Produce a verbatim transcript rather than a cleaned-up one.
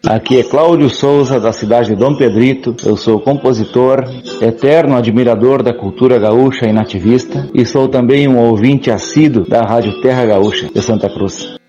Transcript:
Aqui é Cláudio Souza, da cidade de Dom Pedrito. Eu sou compositor, eterno admirador da cultura gaúcha e nativista, e sou também um ouvinte assíduo da Rádio Terra Gaúcha de Santa Cruz.